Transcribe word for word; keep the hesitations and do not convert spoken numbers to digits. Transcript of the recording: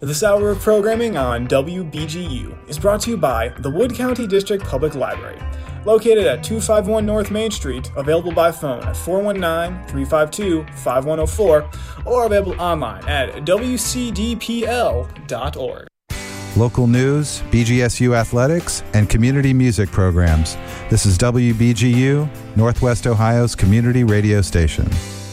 This hour of programming on W B G U is brought to you by the Wood County District Public Library, located at two fifty-one North Main Street, available by phone at four one nine, three five two, five one zero four, or available online at w c d p l dot org. Local news, B G S U athletics, and community music programs. This is W B G U, Northwest Ohio's community radio station.